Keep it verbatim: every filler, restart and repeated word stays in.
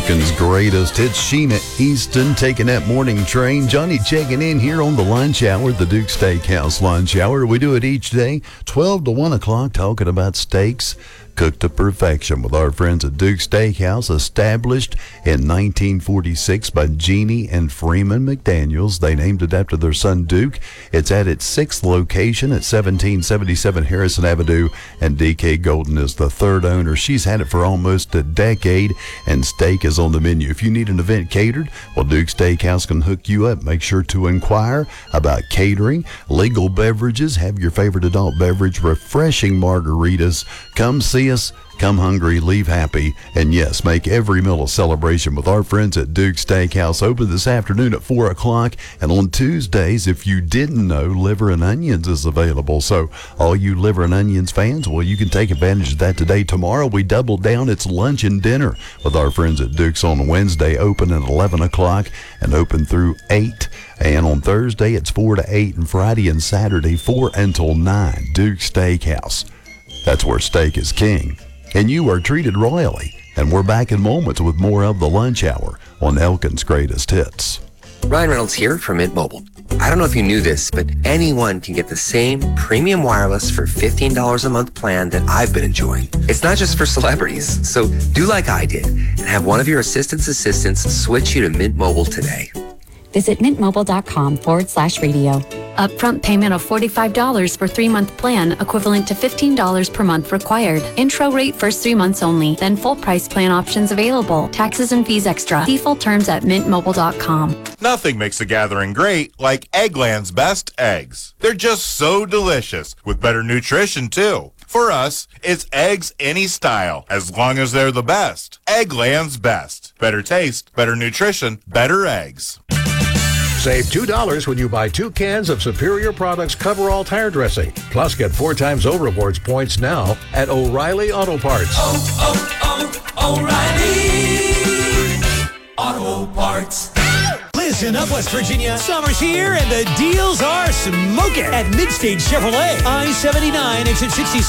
Elkin's greatest hits. Sheena Easton taking that morning train. Johnny checking in here on the lunch hour, the Duke Steakhouse lunch hour. We do it each day, twelve to one o'clock, talking about steaks cooked to perfection with our friends at Duke Steakhouse, established in nineteen forty-six by Jeannie and Freeman McDaniels. They named it after their son Duke. It's at its sixth location at seventeen seventy-seven Harrison Avenue, and D K Golden is the third owner. She's had it for almost a decade, and steak is on the menu. If you need an event catered, well, Duke Steakhouse can hook you up. Make sure to inquire about catering, legal beverages, have your favorite adult beverage, refreshing margaritas. Come see us. Come hungry, leave happy, and yes, make every meal a celebration with our friends at Duke Steakhouse. Open this afternoon at four o'clock, and on Tuesdays, if you didn't know, liver and onions is available. So all you liver and onions fans, well, you can take advantage of that today. Tomorrow, we double down. It's lunch and dinner with our friends at Duke's on Wednesday, open at eleven o'clock and open through eight. And on Thursday, it's four to eight, and Friday and Saturday, four until nine. Duke Steakhouse. That's where steak is king. And you are treated royally. And we're back in moments with more of the lunch hour on Elkin's Greatest Hits. Ryan Reynolds here from Mint Mobile. I don't know if you knew this, but anyone can get the same premium wireless for fifteen dollars a month plan that I've been enjoying. It's not just for celebrities. So do like I did and have one of your assistant's assistants switch you to Mint Mobile today. Visit mintmobile.com forward slash radio. Upfront payment of forty-five dollars for three-month plan, equivalent to fifteen dollars per month required. Intro rate first three months only, then full price plan options available. Taxes and fees extra. See full terms at mint mobile dot com. Nothing makes a gathering great like Eggland's best eggs. They're just so delicious, with better nutrition too. For us, it's eggs any style, as long as they're the best. Eggland's best. Better taste, better nutrition, better eggs. Save two dollars when you buy two cans of Superior Products Coverall tire dressing. Plus, get four times O Rewards points now at O'Reilly Auto Parts. Oh, oh, oh, O'Reilly Auto Parts. Listen up, West Virginia. Summer's here and the deals are smoking at Midstage Chevrolet. I seventy-nine, exit sixty-six.